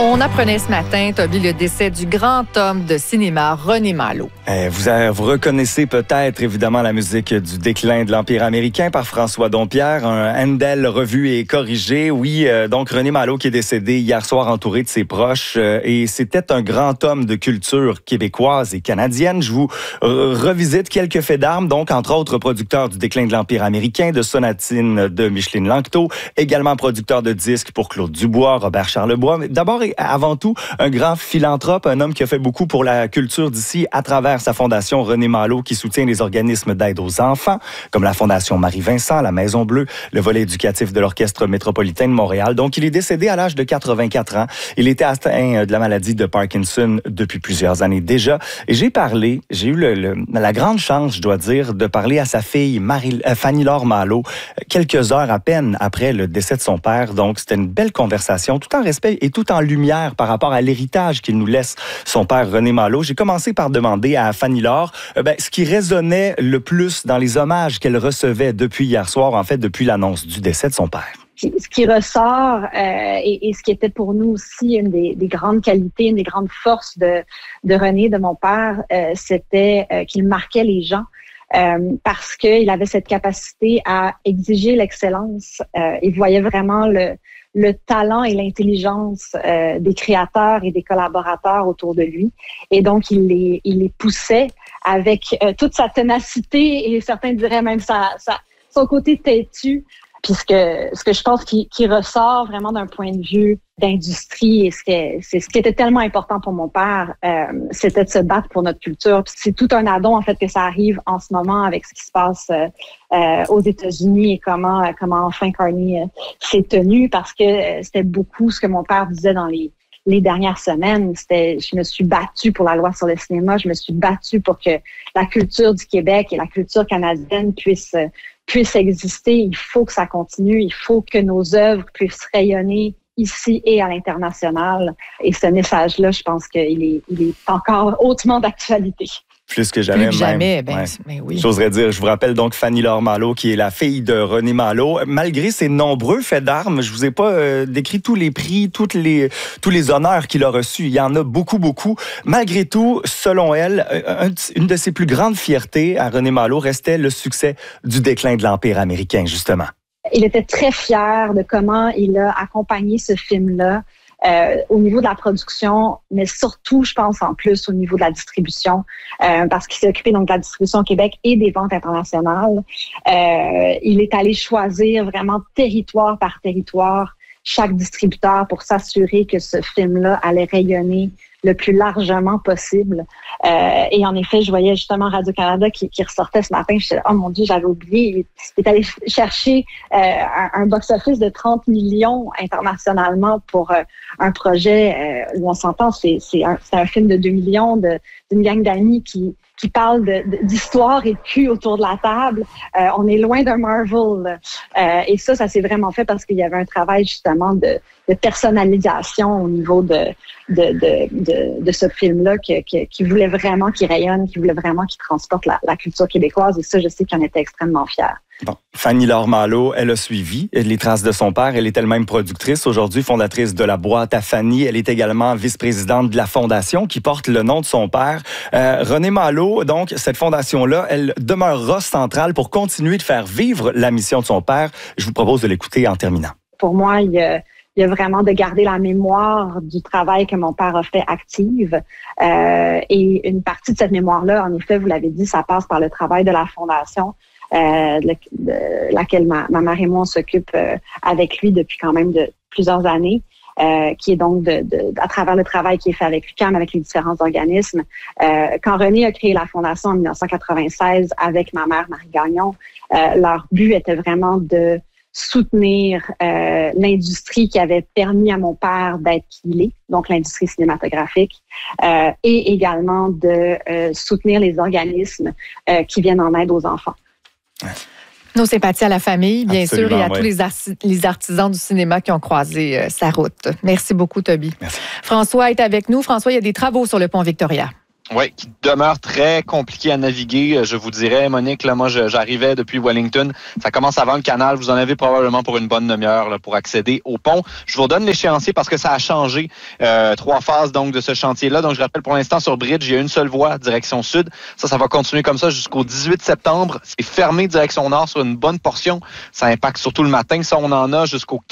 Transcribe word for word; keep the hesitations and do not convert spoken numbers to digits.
On apprenait ce matin, Toby, le décès du grand homme de cinéma, René Malo. Eh, vous, vous reconnaissez peut-être évidemment la musique du déclin de l'Empire américain par François Dompierre, un Handel revu et corrigé. Oui, euh, donc René Malo qui est décédé hier soir entouré de ses proches. Euh, et c'était un grand homme de culture québécoise et canadienne. Je vous euh, revisite quelques faits d'armes, donc entre autres producteur du déclin de l'Empire américain, de Sonatine de Micheline Lanctot, également producteur de disques pour Claude Dubois, Robert Charlebois. Mais d'abord et avant tout, un grand philanthrope, un homme qui a fait beaucoup pour la culture d'ici à travers sa fondation René Malo, qui soutient les organismes d'aide aux enfants, comme la Fondation Marie-Vincent, la Maison Bleue, le volet éducatif de l'Orchestre métropolitain de Montréal. Donc, il est décédé à l'âge de quatre-vingt-quatre ans. Il était atteint de la maladie de Parkinson depuis plusieurs années déjà. Et j'ai parlé, j'ai eu le, le, la grande chance, je dois dire, de parler à sa fille Marie, euh, Fanny-Laure Malo, quelques heures à peine après le décès de son père. Donc, c'était une belle conversation, tout en respect et tout en lumière par rapport à l'héritage qu'il nous laisse, son père René Malo. J'ai commencé par demander à Fanny-Laure euh, ben, ce qui résonnait le plus dans les hommages qu'elle recevait depuis hier soir, en fait, depuis l'annonce du décès de son père. Ce qui ressort euh, et, et ce qui était pour nous aussi une des, des grandes qualités, une des grandes forces de, de René, de mon père, euh, c'était euh, qu'il marquait les gens. Euh, parce qu'il avait cette capacité à exiger l'excellence. Euh, il voyait vraiment le, le talent et l'intelligence euh, des créateurs et des collaborateurs autour de lui. Et donc, il les, il les poussait avec euh, toute sa ténacité et certains diraient même sa, sa, son côté têtu. Puis ce que, ce que je pense qui, qui ressort vraiment d'un point de vue d'industrie, et ce que, c'est ce qui était tellement important pour mon père, euh, c'était de se battre pour notre culture. Puis c'est tout un addon en fait que ça arrive en ce moment avec ce qui se passe euh, euh, aux États-Unis et comment comment enfin Carney euh, s'est tenu, parce que euh, c'était beaucoup ce que mon père disait dans les les dernières semaines. C'était, je me suis battue pour la loi sur le cinéma, je me suis battue pour que la culture du Québec et la culture canadienne puissent puisse exister. Il faut que ça continue. Il faut que nos œuvres puissent rayonner ici et à l'international. Et ce message-là, je pense qu'il est, il est encore hautement d'actualité. Plus que jamais. Plus que même. jamais, ben, ouais. mais oui. J'oserais dire, je vous rappelle donc Fanny-Laure Malo, qui est la fille de René Malo. Malgré ses nombreux faits d'armes, je vous ai pas euh, décrit tous les prix, toutes les, tous les honneurs qu'il a reçus. Il y en a beaucoup, beaucoup. Malgré tout, selon elle, un, une de ses plus grandes fiertés à René Malo restait le succès du déclin de l'Empire américain, justement. Il était très fier de comment il a accompagné ce film-là. Euh, au niveau de la production, mais surtout, je pense, en plus, au niveau de la distribution, euh, parce qu'il s'est occupé donc de la distribution au Québec et des ventes internationales. Euh, il est allé choisir vraiment territoire par territoire chaque distributeur pour s'assurer que ce film-là allait rayonner le plus largement possible. Euh, et en effet, je voyais justement Radio-Canada qui, qui ressortait ce matin. Je disais, oh mon Dieu, j'avais oublié. Il est allé chercher euh, un, un box-office de trente millions internationalement pour euh, un projet euh, où on s'entend, c'est, c'est, un, c'est un film de deux millions de, d'une gang d'amis qui qui parle de, de, d'histoire et de cul autour de la table. Euh, on est loin d'un Marvel. Euh, et ça, ça s'est vraiment fait parce qu'il y avait un travail justement de, de personnalisation au niveau de, de, de, de, de ce film-là que, que, qui voulait vraiment qu'il rayonne, qui voulait vraiment qu'il transporte la, la culture québécoise. Et ça, je sais qu'il en était extrêmement fier. Bon. Fanny-Laure Malo, elle a suivi les traces de son père. Elle est elle-même productrice, aujourd'hui fondatrice de la Boîte à Fanny. Elle est également vice-présidente de la fondation qui porte le nom de son père. Euh, René Malo, donc, cette fondation-là, elle demeurera centrale pour continuer de faire vivre la mission de son père. Je vous propose de l'écouter en terminant. Pour moi, il y a, il y a vraiment de garder la mémoire du travail que mon père a fait active. Euh, et une partie de cette mémoire-là, en effet, vous l'avez dit, ça passe par le travail de la fondation. Euh, de, de laquelle ma, ma mère et moi on s'occupe euh, avec lui depuis quand même de plusieurs années, euh, qui est donc de, de, à travers le travail qui est fait avec l'U Q A M, avec les différents organismes. Euh, quand René a créé la fondation en dix-neuf cent quatre-vingt-seize avec ma mère Marie Gagnon, euh, leur but était vraiment de soutenir euh, l'industrie qui avait permis à mon père d'être qui il est, donc l'industrie cinématographique, euh, et également de euh, soutenir les organismes euh, qui viennent en aide aux enfants. Nos sympathies à la famille, bien Absolument, sûr, et à ouais. tous les, arti- les artisans du cinéma qui ont croisé euh, sa route. Merci beaucoup, Toby. Merci. François est avec nous. François, il y a des travaux sur le pont Victoria. Oui, qui demeure très compliqué à naviguer, je vous dirais, Monique. Là, moi, je, j'arrivais depuis Wellington. Ça commence avant le canal. Vous en avez probablement pour une bonne demi-heure là, pour accéder au pont. Je vous redonne l'échéancier parce que ça a changé. Euh, trois phases donc de ce chantier-là. Donc, je rappelle, pour l'instant, sur Bridge, il y a une seule voie, direction sud. Ça, ça va continuer comme ça jusqu'au dix-huit septembre. C'est fermé direction nord sur une bonne portion. Ça impacte surtout le matin. Ça, on en a jusqu'au